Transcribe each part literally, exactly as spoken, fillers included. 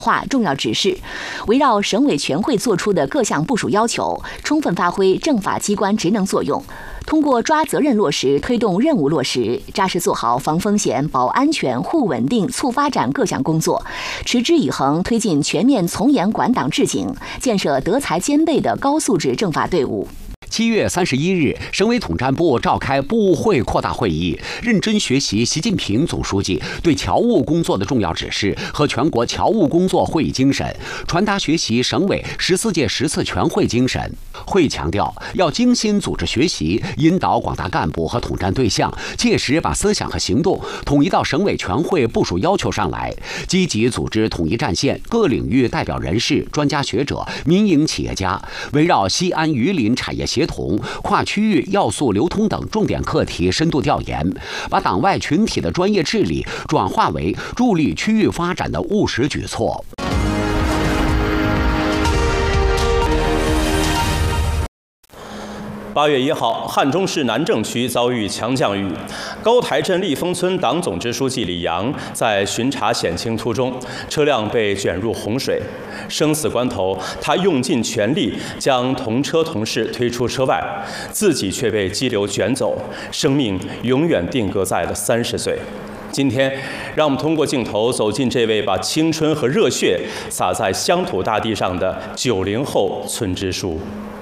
化重要指示，围绕省委全会作出的各项部署要求，充分发挥政法机关职能作用，通过抓责任落实、推动任务落实，扎实做好防风险、保安全、护稳定、促发展各项工作，持之以恒推进全面从严管党治警，建设德才兼备的高素质政法队伍。 七月三十一日，省委统战部召开部务会扩大会议，认真学习习近平总书记对侨务工作的重要指示和全国侨务工作会议精神，传达学习省委十四届十次全会精神。会议强调，要精心组织学习，引导广大干部和统战对象，切实把思想和行动统一到省委全会部署要求上来，积极组织统一战线，各领域代表人士、专家学者、民营企业家，围绕西安榆林产业协同、跨区域要素流通等重点课题深度调研，把党外群体的专业治理转化为助力区域发展的务实举措。 八月一号，汉中市南郑区遭遇强降雨，高台镇立丰村党总支书记李阳在巡查险情途中，车辆被卷入洪水，生死关头，他用尽全力将同车同事推出车外，自己却被激流卷走，生命永远定格在了三十岁。今天，让我们通过镜头走进这位把青春和热血洒在乡土大地上的九零后村支书。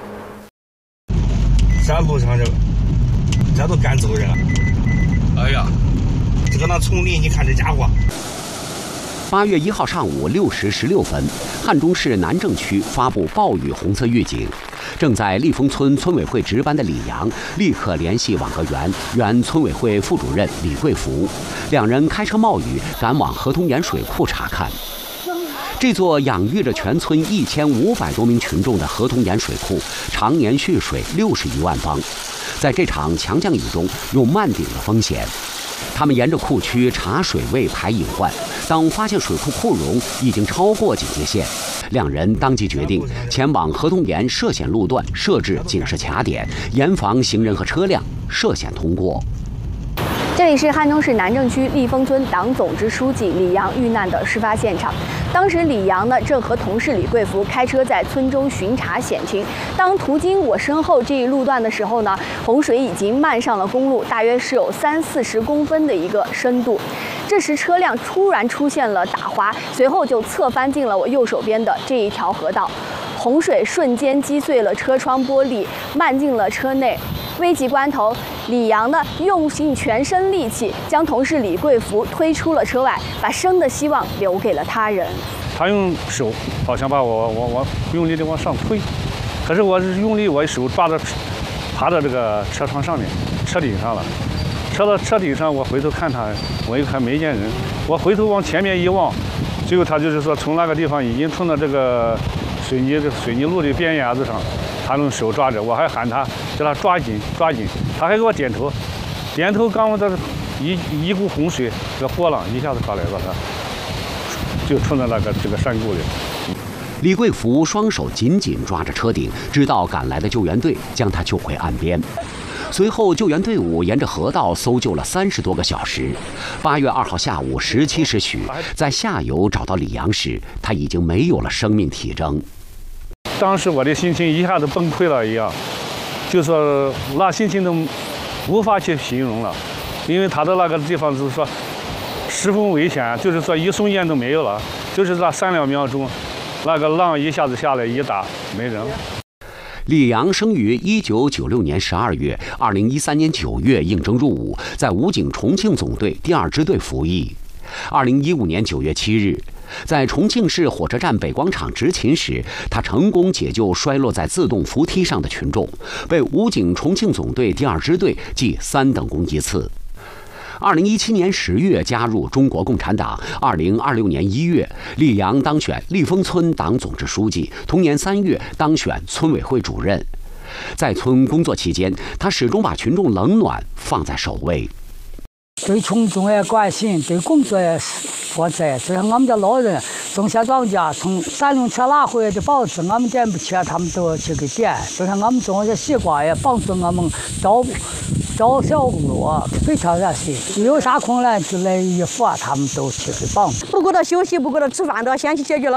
在路上这这都赶走人了。哎呀，这个那丛林，你看这家伙。 八月一号上午六时十六分，汉中市南郑区发布暴雨红色预警。正在立丰村村委会值班的李阳立刻联系网格员原村委会副主任李贵福，两人开车冒雨赶往河东岩水库查看。这座养育着全村一千五百多名群众的河东岩水库，常年蓄水六十余万方，在这场强降雨中有漫顶的风险。他们沿着库区查水位排隐患，当发现水库库容已经超过警戒线，两人当即决定前往河东岩涉险路段设置警示卡点，严防行人和车辆涉险通过。 这里是汉中市南郑区立丰村党总支书记李阳遇难的事发现场。当时李阳呢正和同事李贵福开车在村中巡查险情。当途经我身后这一路段的时候呢，洪水已经漫上了公路，大约是有三四十公分的一个深度。这时车辆突然出现了打滑，随后就侧翻进了我右手边的这一条河道。洪水瞬间击碎了车窗玻璃，漫进了车内。危急关头，李阳呢用尽全身力气将同事李贵福推出了车外，把生的希望留给了他人。 他用手好像把我我我用力的往上推，可是我是用力，我手抓着爬到这个车窗上面，车顶上了。车到车顶上，我回头看他，我一看没见人，我回头往前面一望，最后他就是说从那个地方已经冲到这个水泥的水泥路的边沿子上。他用手抓着，我还喊他，叫他抓紧抓紧，他还给我点头，点头刚我这一一股洪水，这个波浪一下子过来了，他就冲到那个这个山沟里。 李贵福双手紧紧抓着车顶，直到赶来的救援队将他救回岸边。随后，救援队伍沿着河道搜救了三十多个小时。八月二号下午十七时许，在下游找到李阳时，他已经没有了生命体征。 当时我的心情一下子崩溃了一样，就说那心情都无法去形容了，因为他的那个地方就是说十分危险，就是说一瞬间都没有了，就是那三两秒钟，那个浪一下子下来一打没人。 李阳生于一九九六年十二月，二零一三年九月应征入伍，在武警重庆总队第二支队服役。二零一五年九月七日，在重庆市火车站北广场执勤时，他成功解救摔落在自动扶梯上的群众，被武警重庆总队第二支队记三等功一次。二零一七年十月加入中国共产党。二零二六年一月，李阳当选立丰村党总支书记。同年三月当选村委会主任。在村工作期间，他始终把群众冷暖放在首位。 对群众也关心，对工作也负责。就像我们家老人种下庄稼，从三轮车拉回来的包子，我们点不起，他们都去给点。就像我们种些西瓜也帮助我们招招小工作，非常热心。有啥困难就来一扶，他们都去给帮。 不顾着休息，不顾着吃饭，都先去解决了。